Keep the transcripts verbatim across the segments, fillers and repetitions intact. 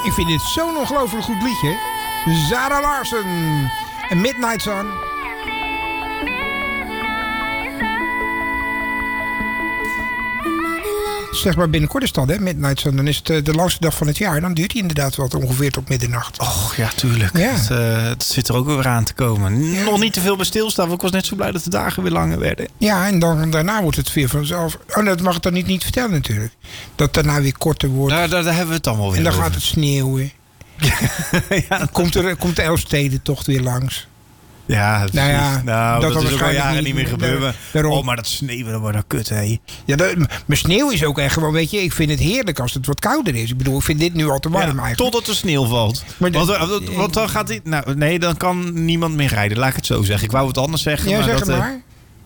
Ik vind dit zo'n ongelooflijk goed liedje. Zara Larsson en Midnight Sun. Zeg maar binnenkort is dat, hè, Midnight Sun. Dan is het de langste dag van het jaar. Dan duurt hij inderdaad wel ongeveer tot middernacht. Och, ja, tuurlijk. Ja. Het, uh, het zit er ook weer aan te komen. Ja. Nog niet te veel bij stilstaan. Want ik was net zo blij dat de dagen weer langer werden. Ja, en dan, daarna wordt het weer vanzelf... Oh, dat mag ik dan niet, niet vertellen natuurlijk. Dat het daarna weer korter wordt. Daar, daar, daar hebben we het dan wel weer En dan over. gaat het sneeuwen. ja, dan komt, er, komt de Elfstedentocht weer langs. Ja, precies. Nou ja, nou, dat, dat is ook al jaren niet, niet meer gebeuren. Daarom. Oh, maar dat sneeuwen, dat wordt dan kut, hé. Ja, dat, maar sneeuw is ook echt gewoon, weet je... Ik vind het heerlijk als het wat kouder is. Ik bedoel, ik vind dit nu al te warm ja, eigenlijk. Totdat er sneeuw valt. Maar want, want, want dan gaat dit... Nou, nee, dan kan niemand meer rijden. Laat ik het zo zeggen. Ik wou het anders zeggen. Ja, maar zeg dat, het maar.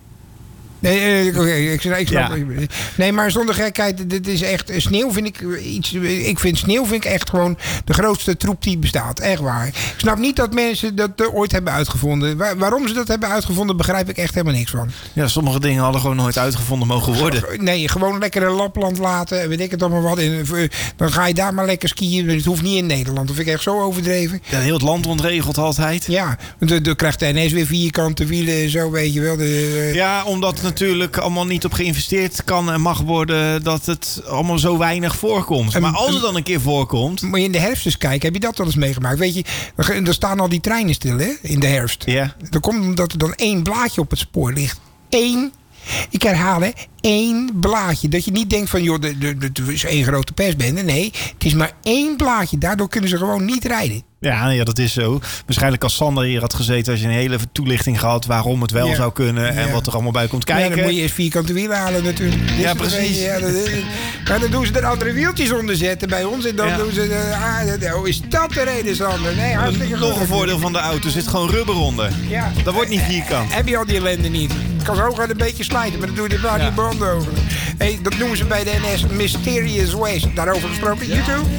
Nee, oké, okay, ik, ik snap. Ja. Nee, maar zonder gekheid, dit is echt sneeuw vind ik iets. Ik vind sneeuw vind ik echt gewoon de grootste troep die bestaat, echt waar. Ik snap niet dat mensen dat ooit hebben uitgevonden. Waar, waarom ze dat hebben uitgevonden, begrijp ik echt helemaal niks van. Ja, sommige dingen hadden gewoon nooit uitgevonden mogen worden. Nee, gewoon lekker in Lapland laten, weet ik het allemaal wat. Dan ga je daar maar lekker skiën. Het hoeft niet in Nederland. Dat vind ik echt zo overdreven. Ja, heel het land ontregelt altijd. Ja, dan krijgt de N S weer vierkante wielen en zo, weet je wel. De, ja, omdat natuurlijk allemaal niet op geïnvesteerd kan en mag worden dat het allemaal zo weinig voorkomt. En, maar als het dan een keer voorkomt... Moet je in de herfst eens kijken, heb je dat wel eens meegemaakt? Weet je, er staan al die treinen stil, hè, in de herfst. Ja. Dat komt omdat er dan één blaadje op het spoor ligt. Eén, ik herhaal, hè, één blaadje. Dat je niet denkt van, joh, het is één grote persbende. Nee, het is maar één blaadje. Daardoor kunnen ze gewoon niet rijden. Ja, ja, dat is zo. Waarschijnlijk als Sander hier had gezeten, als je een hele toelichting gehad waarom het wel ja. zou kunnen en ja. wat er allemaal bij komt kijken. Ja, dan moet je eerst vierkante wielen halen natuurlijk. Ja, precies. Ja, dat is, maar dan doen ze er andere wieltjes onder zetten bij ons en dan ja. doen ze... Uh, ah, oh, is dat de reden, Sander? Nee, hartstikke Nog een voordeel van de auto, er zit gewoon rubber onder. Ja. Dat wordt niet vierkant. Heb je al die ellende niet? Het kan zo hooguit een beetje slijten, maar dan doe je er vaak ja. die banden over. Hey, dat noemen ze bij de N S Mysterious Waste. Daarover gesproken, YouTube.